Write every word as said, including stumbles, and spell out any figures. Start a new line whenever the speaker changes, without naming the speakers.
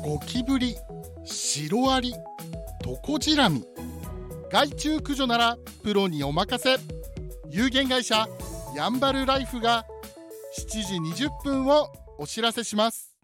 ゴキブリ、シロアリ、トコジラミ、害虫駆除ならプロにお任せ。有限会社やんばるライフがしちじにじゅっぷんをお知らせします。